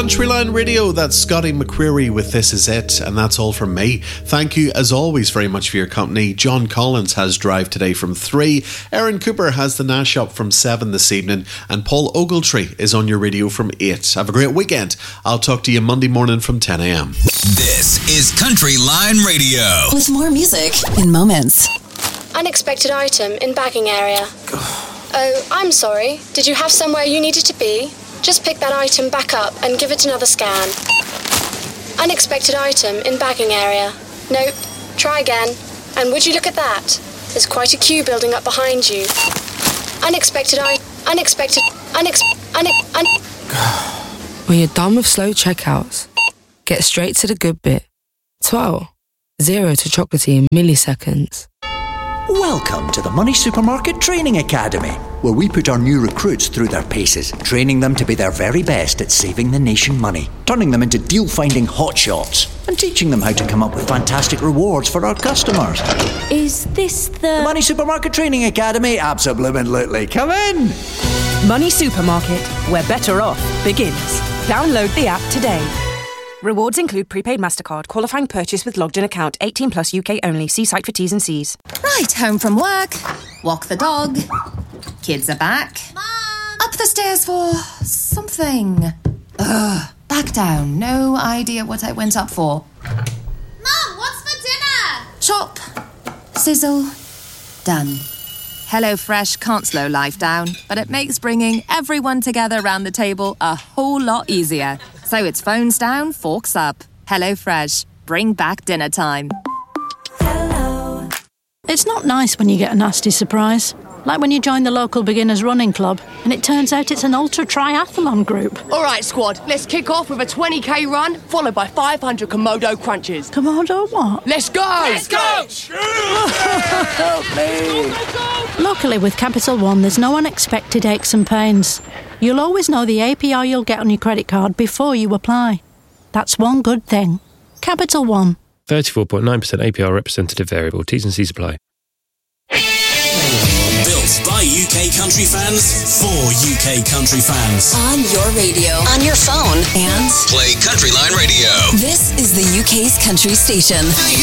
Countryline Radio, that's Scotty McCreery with This Is It, and that's all from me. Thank you, as always, very much for your company. John Collins has Drive today from 3, Aaron Cooper has the Nash Up from 7 this evening, and Paul Ogletree is on your radio from 8. Have a great weekend. I'll talk to you Monday morning from 10 a.m. This is Countryline Radio. With more music in moments. Unexpected item in bagging area. Oh, I'm sorry. Did you have somewhere you needed to be? Just pick that item back up and give it another scan. Unexpected item in bagging area. Nope. Try again. And would you look at that? There's quite a queue building up behind you. When you're done with slow checkouts, get straight to the good bit. 12. 0 to chocolatey in milliseconds. Welcome to the Money Supermarket Training Academy, where we put our new recruits through their paces, training them to be their very best at saving the nation money, turning them into deal-finding hotshots, and teaching them how to come up with fantastic rewards for our customers. Is this the Money Supermarket Training Academy? Absolutely. Come in! Money Supermarket, where better off begins. Download the app today. Rewards include prepaid MasterCard, qualifying purchase with logged-in account, 18 plus UK only. See site for T's and C's. Right, home from work, walk the dog, kids are back. Mom! Up the stairs for something. Back down, no idea what I went up for. Mom, what's for dinner? Chop, sizzle, done. HelloFresh can't slow life down, but it makes bringing everyone together around the table a whole lot easier. So it's phones down, forks up. HelloFresh, bring back dinner time. Hello. It's not nice when you get a nasty surprise. Like when you join the local beginners running club and it turns out it's an ultra triathlon group. All right, squad, let's kick off with a 20k run, followed by 500 Komodo crunches. Komodo what? Let's go! Let's go! Help me! Luckily, with Capital One, there's no unexpected aches and pains. You'll always know the APR you'll get on your credit card before you apply. That's one good thing. Capital One. 34.9% APR representative variable. T's and C's apply. Built by UK country fans for UK country fans. On your radio, on your phone, and play Countryline Radio. This is the UK's country station.